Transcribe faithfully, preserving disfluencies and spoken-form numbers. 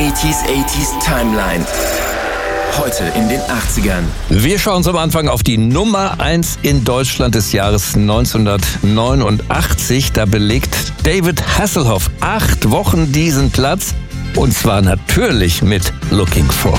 achtziger achtziger Timeline. Heute in den achtzigern. Wir schauen zum Anfang auf die Nummer eins in Deutschland des Jahres neunzehnhundertneunundachtzig. Da belegt David Hasselhoff acht Wochen diesen Platz. Und zwar natürlich mit Looking for.